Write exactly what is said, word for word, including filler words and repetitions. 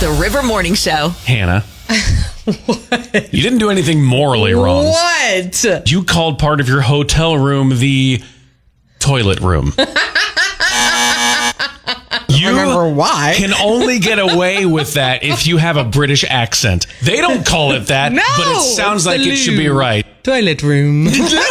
The River Morning Show. Hannah. What? You didn't do anything morally wrong. What? You called part of your hotel room the toilet room. You remember why. can only get away with that if you have a British accent. They don't call it that, No, but it sounds it's like the it should be loo. right. Toilet room. No,